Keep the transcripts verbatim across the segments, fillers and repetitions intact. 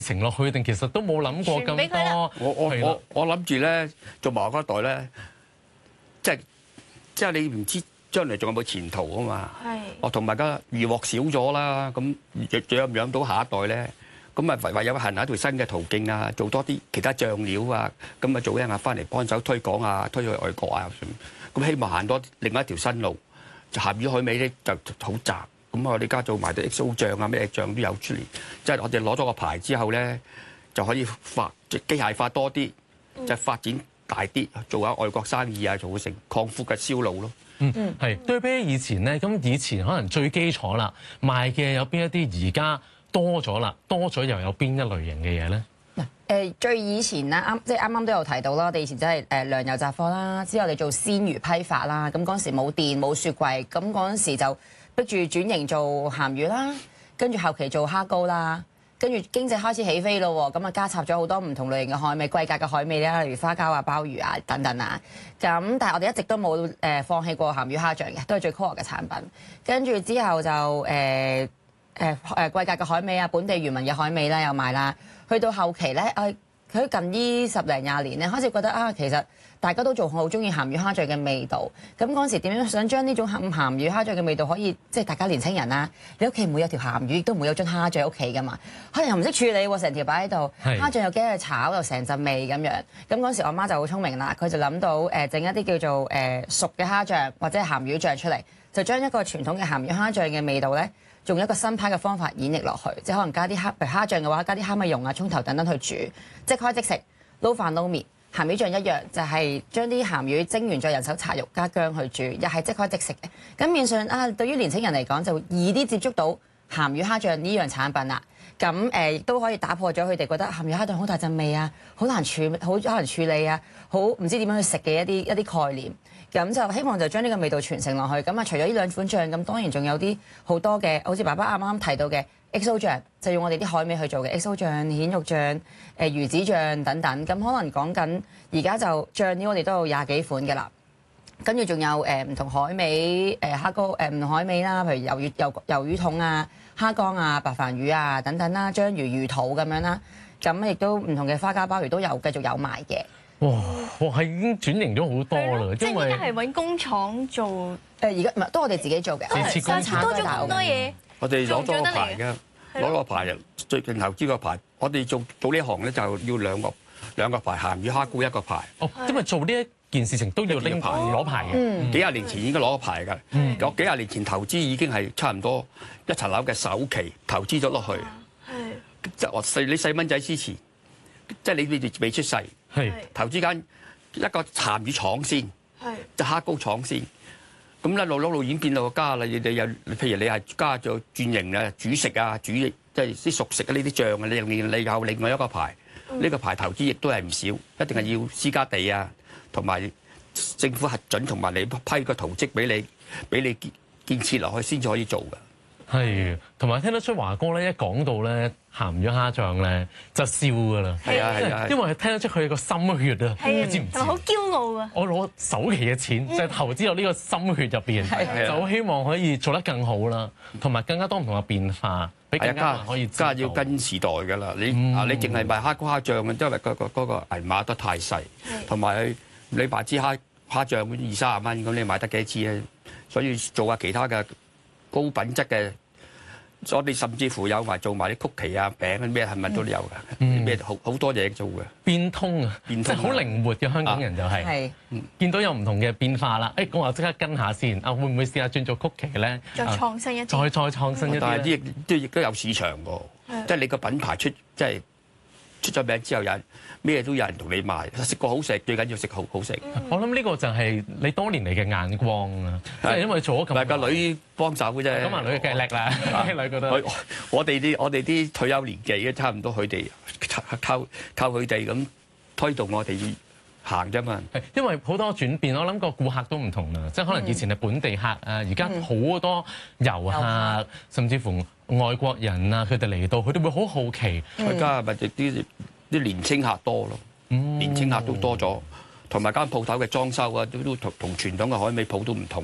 承落去，定其實都冇諗過咁多？ 我我我我諗住咧做麻花代咧，即係即係你唔知將來仲有冇前途啊嘛。係。我同埋家魚獲少咗啦，咁養唔養到下一代咧？咁啊唯唯有行下一條新嘅途徑啊，做多啲其他醬料啊，咁啊做一下翻嚟幫手推廣啊，推去外國啊咁。咁希望行多另一條新路。就鹹魚海味咧就好雜，咁我哋而家做埋啲 X O 醬啊，咩醬都有出嚟。即係我哋攞咗個牌之後咧，就可以發即機械化多啲，即係發展大啲，做下外國生意啊，做成擴闊嘅銷路咯。 嗯嗯，係對比起以前咧，咁以前可能最基礎啦，賣嘅有邊一啲，而家多咗啦，多咗又有邊一類型嘅嘢咧？ 嗱，誒最以前咧，啱即係啱啱都有提到啦，我哋以前真係誒糧油雜貨啦，之後我哋做鮮魚批發啦，咁嗰陣時冇電冇雪櫃，咁嗰陣時就逼住轉型做鹹魚啦，跟住後期做蝦膏啦，跟住經濟開始起飛咯喎，咁啊加插咗好多唔同類型嘅海味，貴價嘅海味啦，例如花膠啊、鮑魚啊等等啊，咁但係我哋一直都冇誒放棄過鹹魚蝦醬嘅，都係最 core 嘅產品，跟住之後就誒。呃誒誒貴價嘅海味啊，本地原民嘅海味啦，有賣啦。去到後期咧，誒佢近呢十零廿年咧，開始覺得啊，其實大家都仲好中意鹹魚蝦醬嘅味道。咁嗰陣時點樣想將呢種鹹鹹魚蝦醬嘅味道可以，即係大家年青人啦，你屋企唔會有條鹹魚，亦都唔會有樽蝦醬喺屋企噶嘛。可能又唔識處理喎，成條擺喺度，蝦醬又驚佢炒，又成陣味咁樣。咁嗰陣時我媽就好聰明啦，佢就諗到誒整一啲叫做誒熟嘅蝦醬或者係鹹魚醬出嚟，就將一個傳統嘅鹹魚蝦醬嘅味道咧，用一個新派嘅方法演繹落去，即係可能加啲蝦，譬如蝦醬嘅話，加啲蝦米蓉啊、葱頭等等去煮，即開即食，撈飯撈麵。鹹魚醬一樣，就係將啲鹹魚蒸完再人手搽肉加薑去煮，又係即開即食嘅。咁面上啊，對於年輕人嚟講就易啲接觸到鹹魚蝦醬呢樣產品啦。咁誒亦都可以打破咗佢哋覺得鹹魚蝦醬好大陣味啊，好難處好難處理啊，好唔知點樣去食嘅一啲一啲概念。咁就希望就將呢個味道傳承落去。咁啊，除咗呢兩款醬，咁當然仲有啲好多嘅，好似爸爸啱啱提到嘅 X O 醬，就用我哋啲海味去做嘅 X O 醬、蜆肉醬、誒魚子醬等等。咁可能講緊而家就醬料我哋都有廿幾款嘅啦。跟住仲有誒唔同海味、誒蝦膏、誒唔同海味啦，譬如魷魚、魷魷魚筒啊、蝦乾啊、白飯魚啊等等啦，章魚魚肚咁樣啦。咁亦都唔同嘅花膠鮑魚都有繼續有賣嘅。 哇！哇，係已經轉型咗好多啦， 即係因為依家係揾工廠做誒， 而家唔係都我哋自己做嘅， 生產多咗好多嘢。 我哋攞咗個牌嘅，攞個牌最近投資個牌。我哋做做呢行咧就要兩個兩個牌，鹹魚蝦膏一個牌。 哦，因為做呢一件事情都要拎牌攞牌嘅。 嗯， 幾廿年前已經攞個牌㗎。嗯，我幾廿年前投資已經係差唔多一層樓嘅首期投資咗落去。 係。 即係我細你細蚊仔之前，即係你你未出世。 係投資間一個鹹魚廠先， 係就蝦膏廠先，咁一路一路演變到加啦。你哋有譬如你係加咗轉型啊、煮食啊、煮即係啲熟食啊呢啲醬啊，你另你有另外一個牌，呢、嗯、個牌投資亦都係唔少，一定係要私家地啊，同埋政府核准同埋你批個圖則俾你，俾你建建設落去先至可以做㗎。 係，同埋聽得出華哥咧一講到咧鹹魚蝦醬咧就笑㗎啦， 係啊係啊， 因為聽得出佢個心血啊，你知唔知？ 好驕傲啊！ 我攞首期嘅錢就係投資到呢個心血入邊，就希望可以做得更好啦，同埋更加多唔同嘅變化，俾更加可以。 家要跟時代㗎啦，你啊你淨係賣蝦膏蝦醬嘅，因為個個嗰個銀碼得太細，同埋你賣支蝦蝦醬二三十蚊，咁你買得幾支咧？所以做下其他嘅高品質嘅。我哋甚至乎有埋做埋啲曲奇啊、餅啊咩係咪都有㗎？咩好好多嘢做嘅。變通啊，變通，即係好靈活嘅香港人就係、是。係、啊。見到有唔同嘅變化啦，誒、哎，我話即刻跟下先。啊，會唔會試下轉做曲奇咧？ 再創新一啲。 再再創新一啲。 但係啲都亦都有市場㗎，即係你個品牌出即係出咗名之後，有人咩都有人同你賣。食過好食，最緊要食好好食。 嗯、我諗呢個就係你多年嚟嘅眼光啊，即係因為做咗咁。大個女幫手嘅啫。咁啊，女梗係叻啦，女覺得。 我哋啲我哋啲退休年紀嘅差唔多，佢哋靠靠佢哋咁推動我哋行啫嘛。 係因為好多轉變，我諗個顧客都唔同啦，即係可能以前係本地客啊，而家好多遊客，嗯、甚至乎外國人啊，佢哋嚟到，佢哋會好好奇。 而家咪啲啲年青客多咯，嗯、年青客都多咗，同埋間鋪頭嘅裝修啊，都都同同傳統嘅海味鋪都唔同。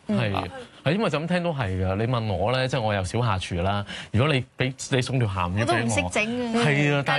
係係因為就咁聽都係㗎。你問我咧，即係我有小下廚啦。如果你俾你送條鹹魚俾我， 我都唔識整嘅。 係啊，但